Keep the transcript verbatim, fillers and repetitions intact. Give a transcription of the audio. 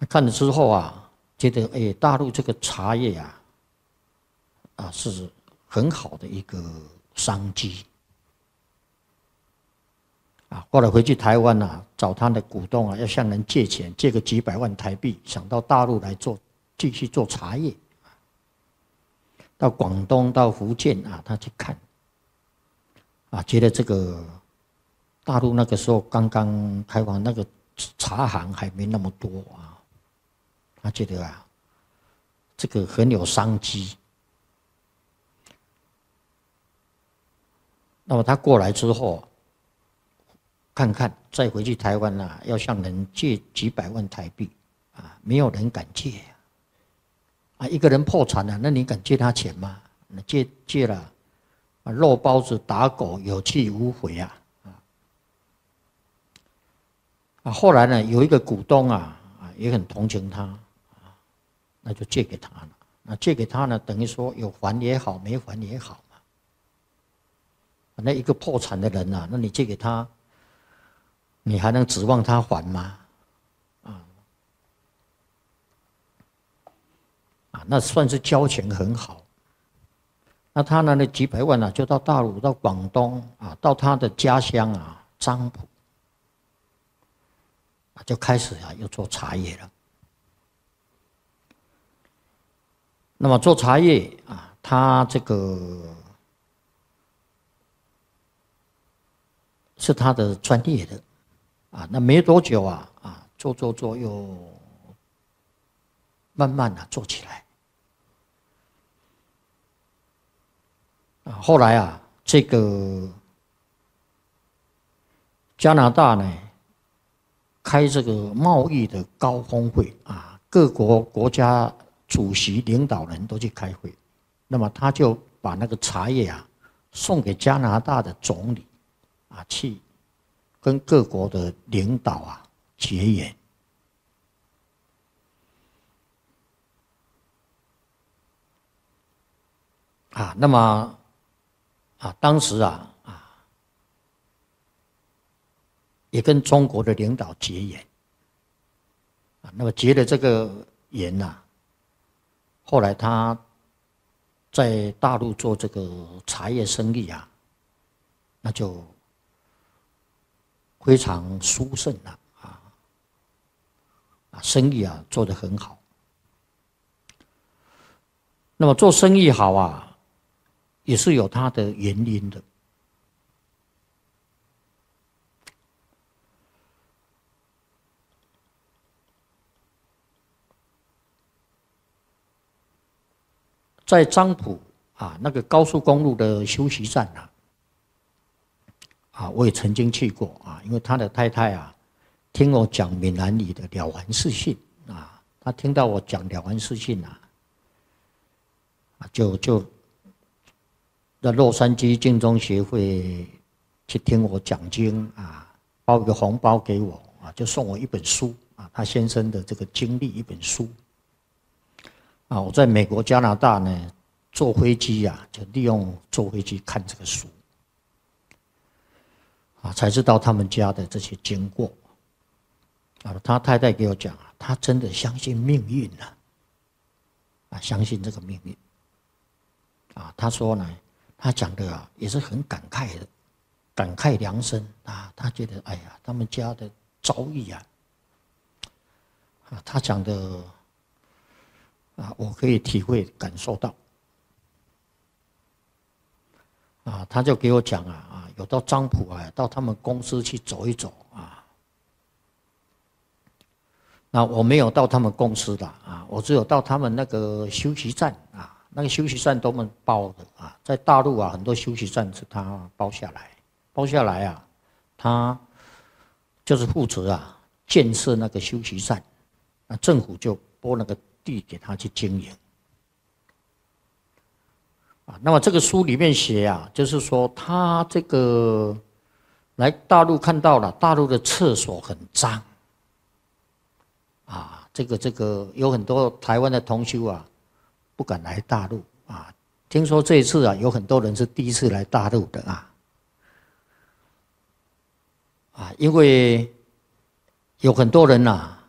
看了之后啊，觉得哎，大陆这个茶叶啊，啊是很好的一个商机。啊，后来回去台湾啊，找他的股东啊，要向人借钱，借个几百万台币，想到大陆来做，继续做茶叶。到广东、到福建啊，他去看，啊，觉得这个大陆那个时候刚刚开放，那个茶行还没那么多啊，他觉得啊，这个很有商机。那么他过来之后，看看再回去台湾啊，要向人借几百万台币啊，没有人敢借啊。啊，一个人破产了，那你敢借他钱吗？那借借了，啊，肉包子打狗，有去无回啊！啊，后来呢，有一个股东啊，啊也很同情他，啊，那就借给他了。那借给他呢，等于说有还也好，没还也好嘛。那一个破产的人啊，那你借给他，你还能指望他还吗？啊，那算是交情很好。那他呢，那几百万啊，就到大陆、到广东啊，到他的家乡啊，漳浦，啊，就开始啊，又做茶叶了。那么做茶叶啊，他这个是他的专业的啊。那没多久啊，啊，做做做又慢慢的做起来。啊，后来啊，这个加拿大呢，开这个贸易的高峰会啊，各国国家主席、领导人都去开会，那么他就把那个茶叶啊送给加拿大的总理啊，去跟各国的领导啊结缘。啊，那么啊，当时啊啊，也跟中国的领导结缘啊，那么结了这个缘呐、啊，后来他在大陆做这个茶叶生意啊，那就非常殊胜了啊啊，生意啊做得很好。那么做生意好啊，也是有它的原因的。在漳浦啊，那个高速公路的休息站啊，啊，我也曾经去过啊，因为他的太太啊，听我讲闽南语的了凡四训啊，他听到我讲了凡四训啊，啊，就就在洛杉矶净宗协会去听我讲经啊，包一个红包给我啊，就送我一本书啊，他先生的这个经历一本书。啊，我在美国、加拿大呢，坐飞机啊，就利用坐飞机看这个书，啊，才知道他们家的这些经过。啊，他太太给我讲啊，他真的相信命运啊，啊，相信这个命运。啊，他说呢，他讲的啊，也是很感慨的，感慨良深啊。他觉得，哎呀，他们家的遭遇啊，啊，他讲的。啊，我可以体会感受到。啊，他就给我讲啊啊，有到漳浦啊，到他们公司去走一走啊。那我没有到他们公司的啊，我只有到他们那个休息站啊，那个休息站都们包的啊，在大陆啊，很多休息站是他包下来，包下来啊，他就是负责啊建设那个休息站，那政府就拨那个地给他去经营。啊，那么这个书里面写啊，就是说他这个来大陆看到了大陆的厕所很脏，啊，这个这个有很多台湾的同修啊，不敢来大陆啊。听说这一次啊，有很多人是第一次来大陆的啊，啊，因为有很多人呐、啊。